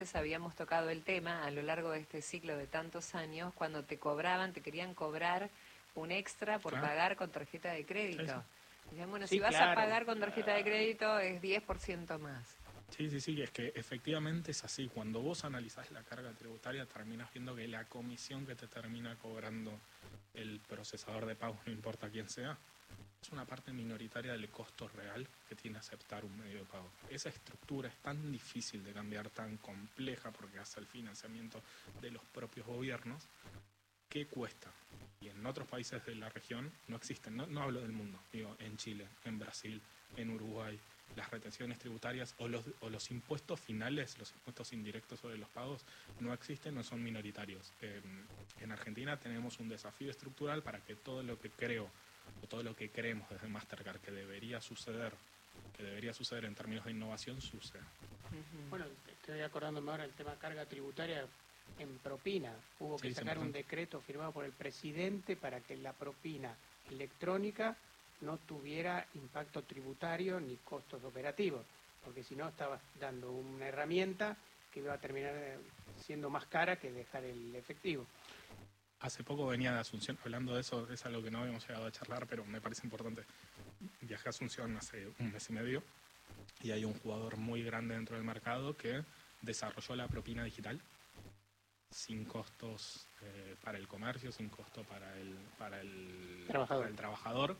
habíamos tocado el tema a lo largo de este ciclo de tantos años, cuando te cobraban, te querían cobrar un extra por Claro. pagar con tarjeta de crédito. Eso. Decían, bueno, Sí, si vas a claro. pagar con tarjeta de crédito es 10% más. Sí, es que efectivamente es así. Cuando vos analizás la carga tributaria, terminas viendo que la comisión que te termina cobrando el procesador de pagos, no importa quién sea, es una parte minoritaria del costo real que tiene aceptar un medio de pago. Esa estructura es tan difícil de cambiar, tan compleja, porque hace el financiamiento de los propios gobiernos, que cuesta. Y en otros países de la región no existen, no hablo del mundo, digo, en Chile, en Brasil, en Uruguay, las retenciones tributarias o los impuestos finales, los impuestos indirectos sobre los pagos, no existen, no son minoritarios. En Argentina tenemos un desafío estructural para que todo lo que creo o todo lo que creemos desde Mastercard que debería suceder en términos de innovación, suceda. Bueno, estoy acordándome ahora del tema carga tributaria en propina. Hubo que sacar un decreto firmado por el presidente para que la propina electrónica no tuviera impacto tributario ni costos operativos, porque si no estabas dando una herramienta que iba a terminar siendo más cara que dejar el efectivo. Hace poco venía de Asunción, hablando de eso, es algo que no habíamos llegado a charlar, pero me parece importante. Viajé a Asunción hace un mes y medio y hay un jugador muy grande dentro del mercado que desarrolló la propina digital sin costos para el comercio, sin costo para el trabajador,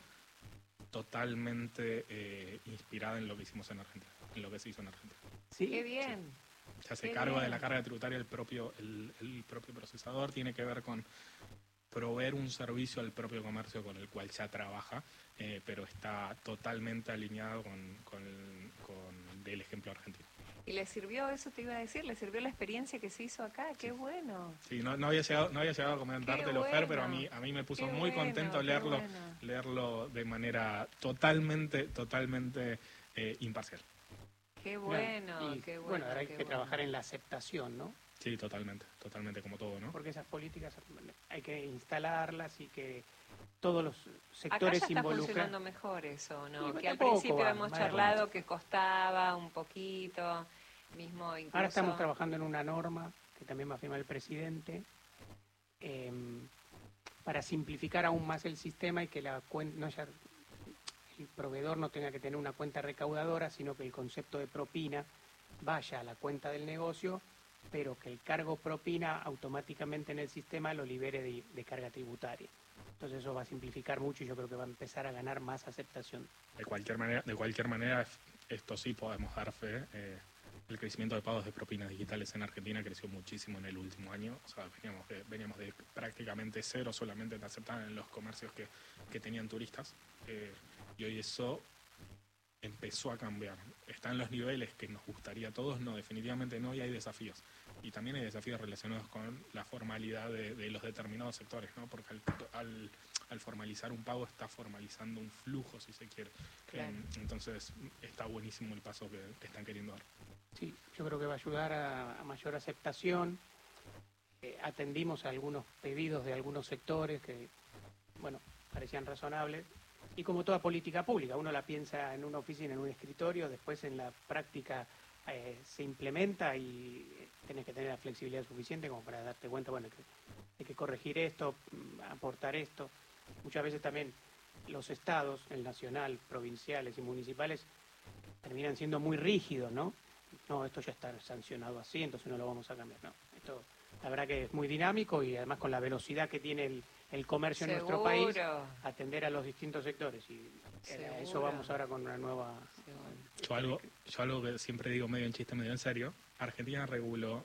totalmente inspirada en lo que hicimos en Argentina, en lo que se hizo en Argentina. Sí, qué bien. Sí. Se hace cargo de la carga tributaria el propio procesador, tiene que ver con proveer un servicio al propio comercio con el cual ya trabaja, pero está totalmente alineado con el ejemplo argentino. ¿Y le sirvió, eso te iba a decir, le sirvió la experiencia que se hizo acá? ¡Qué bueno! Sí, no había llegado a comentártelo, Fer, pero a mí me puso muy contento leerlo de manera totalmente imparcial. ¡Qué bueno! Qué bueno. Bueno, ahora hay que trabajar en la aceptación, ¿no? Sí, totalmente, como todo, ¿no? Porque esas políticas hay que instalarlas y que todos los sectores acá ya está funcionando mejor eso, ¿no? Que al principio hemos charlado que costaba un poquito, mismo incluso... Ahora estamos trabajando en una norma que también va a firmar el presidente para simplificar aún más el sistema y que el proveedor no tenga que tener una cuenta recaudadora, sino que el concepto de propina vaya a la cuenta del negocio, pero que el cargo propina automáticamente en el sistema lo libere de carga tributaria. Entonces eso va a simplificar mucho y yo creo que va a empezar a ganar más aceptación. De cualquier manera, esto sí podemos dar fe. El crecimiento de pagos de propinas digitales en Argentina creció muchísimo en el último año. O sea, veníamos de prácticamente cero, solamente te aceptaban en los comercios que tenían turistas. Y hoy eso empezó a cambiar. Está en los niveles que nos gustaría a todos, no, definitivamente no, y hay desafíos. Y también hay desafíos relacionados con la formalidad de los determinados sectores, ¿no? Porque al formalizar un pago está formalizando un flujo, si se quiere. Claro. Entonces está buenísimo el paso que están queriendo dar. Sí, yo creo que va a ayudar a mayor aceptación. Atendimos a algunos pedidos de algunos sectores que, bueno, parecían razonables. Y como toda política pública, uno la piensa en una oficina, en un escritorio, después en la práctica se implementa y tenés que tener la flexibilidad suficiente como para darte cuenta, bueno, que hay que corregir esto, aportar esto. Muchas veces también los estados, el nacional, provinciales y municipales, terminan siendo muy rígidos, ¿no? No, esto ya está sancionado así, entonces no lo vamos a cambiar, no. Esto, la verdad que es muy dinámico y además con la velocidad que tiene el comercio en nuestro país, atender a los distintos sectores. Y a eso vamos ahora con una nueva... Yo algo que siempre digo medio en chiste, medio en serio, Argentina reguló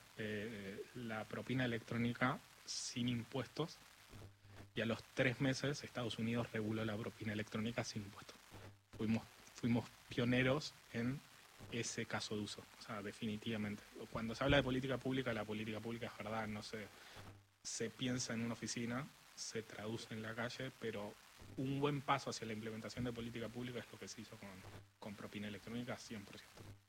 la propina electrónica sin impuestos y a los 3 meses Estados Unidos reguló la propina electrónica sin impuestos. Fuimos pioneros en ese caso de uso, o sea, definitivamente. Cuando se habla de política pública, la política pública es verdad, no se piensa en una oficina, se traduce en la calle, pero un buen paso hacia la implementación de política pública es lo que se hizo con propina electrónica 100%.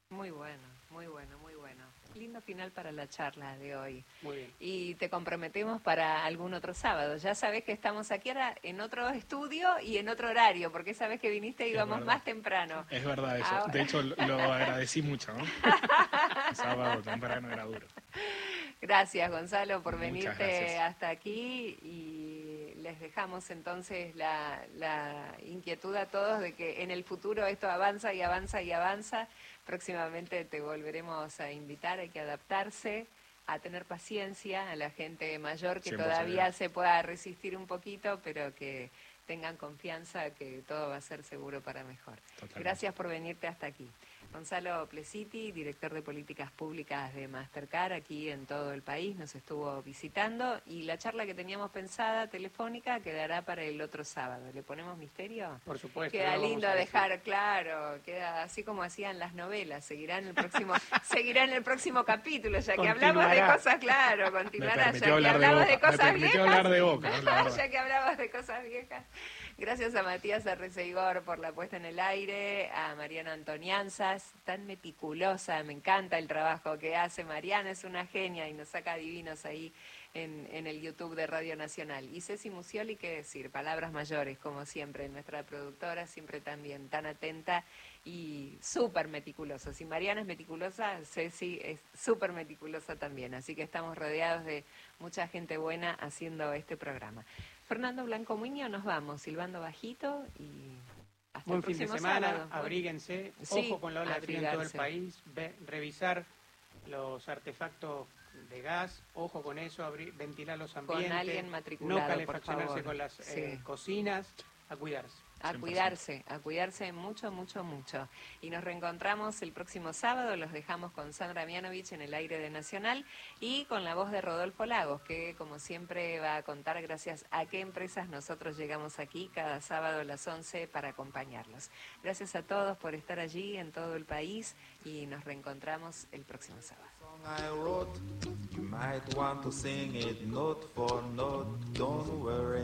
Muy bueno, muy bueno, muy bueno. Lindo final para la charla de hoy. Muy bien. Y te comprometemos para algún otro sábado. Ya sabes que estamos aquí ahora en otro estudio y en otro horario, porque esa vez que viniste íbamos más temprano. Es verdad eso. Ahora... De hecho, lo agradecí mucho, ¿no? El sábado temprano era duro. Gracias, Gonzalo, por venirte hasta aquí, y les dejamos entonces la inquietud a todos de que en el futuro esto avanza y avanza y avanza. Próximamente te volveremos a invitar, hay que adaptarse, a tener paciencia, a la gente mayor que todavía se pueda resistir un poquito, pero que tengan confianza que todo va a ser seguro para mejor. Totalmente. Gracias por venirte hasta aquí. Gonzalo Plesiti, director de Políticas Públicas de Mastercard, aquí en todo el país, nos estuvo visitando, y la charla que teníamos pensada telefónica quedará para el otro sábado. ¿Le ponemos misterio? Por supuesto. Queda lindo dejar claro, queda así como hacían las novelas, seguirá en el próximo capítulo, ya que hablamos de cosas, claro, continuará, ya que hablamos de cosas viejas. Hablar de Boca, ¿no? Ya que hablamos de cosas viejas. Gracias a Matías Arreceigor por la puesta en el aire, a Mariana Antonianzas, tan meticulosa, me encanta el trabajo que hace Mariana, es una genia y nos saca divinos ahí en el YouTube de Radio Nacional. Y Ceci Musioli, qué decir, palabras mayores, como siempre, nuestra productora, siempre también tan atenta y súper meticulosa. Si Mariana es meticulosa, Ceci es súper meticulosa también, así que estamos rodeados de mucha gente buena haciendo este programa. Fernando Blanco Muñoz, nos vamos, silbando bajito y hasta buen el próximo fin de semana, sábado. Abríguense, sí, ojo con la ola fría en todo el país, revisar los artefactos de gas, ojo con eso, ventilar los ambientes, con alguien matriculado, no calefaccionarse con las cocinas, a cuidarse mucho, mucho, mucho. Y nos reencontramos el próximo sábado, los dejamos con Sandra Mianovich en el aire de Nacional y con la voz de Rodolfo Lagos, que como siempre va a contar gracias a qué empresas nosotros llegamos aquí cada sábado a las 11 para acompañarlos. Gracias a todos por estar allí en todo el país y nos reencontramos el próximo sábado. I wrote, you might want to sing it note for note, don't worry.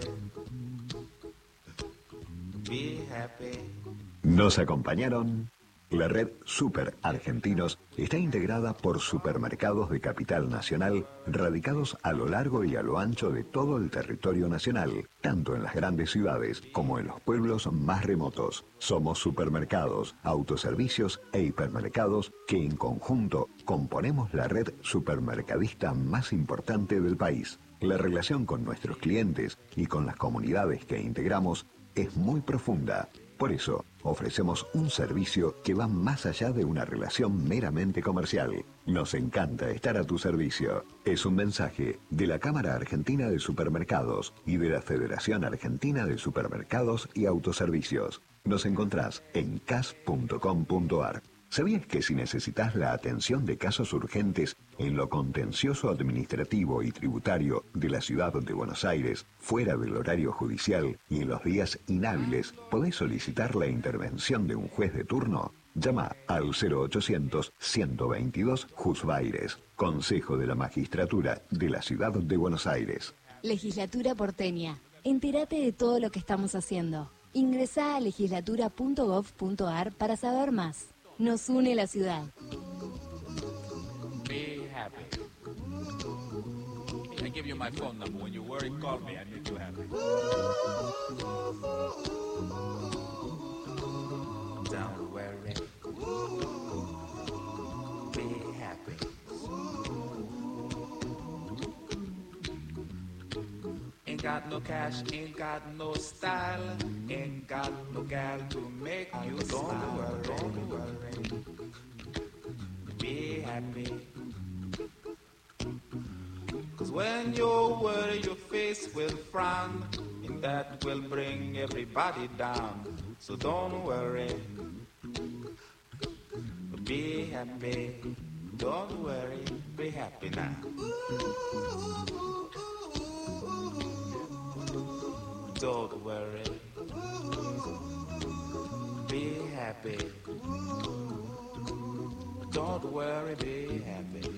Be happy. Nos acompañaron. La red Super Argentinos está integrada por supermercados de capital nacional radicados a lo largo y a lo ancho de todo el territorio nacional, tanto en las grandes ciudades como en los pueblos más remotos. Somos supermercados, autoservicios e hipermercados que en conjunto componemos la red supermercadista más importante del país. La relación con nuestros clientes y con las comunidades que integramos es muy profunda. Por eso, ofrecemos un servicio que va más allá de una relación meramente comercial. Nos encanta estar a tu servicio. Es un mensaje de la Cámara Argentina de Supermercados y de la Federación Argentina de Supermercados y Autoservicios. Nos encontrás en cas.com.ar. ¿Sabías que si necesitas la atención de casos urgentes en lo contencioso administrativo y tributario de la ciudad de Buenos Aires, fuera del horario judicial y en los días inhábiles, podés solicitar la intervención de un juez de turno? Llama al 0800-122 Juzbaires, Consejo de la Magistratura de la Ciudad de Buenos Aires. Legislatura porteña. Entérate de todo lo que estamos haciendo. Ingresá a legislatura.gov.ar para saber más. Nos une la ciudad. Be happy. I give you my phone number. When you're worried, call me. I make you happy. Don't worry. Be happy. Ain't got no cash, ain't got no style, ain't got no gal to make you smile. Don't worry. Be happy. 'Cause when you worry, your face will frown, and that will bring everybody down. So don't worry. Be happy. Don't worry. Be happy now. Don't worry. Be happy. Don't worry, be happy.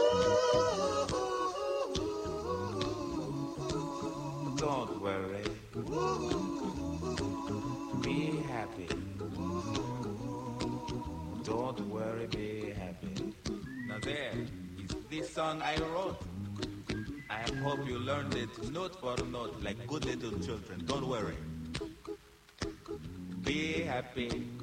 Don't worry. Be happy. Don't worry, be happy. Now there is this song I wrote. I hope you learned it note for note like good little children. Don't worry. Be happy.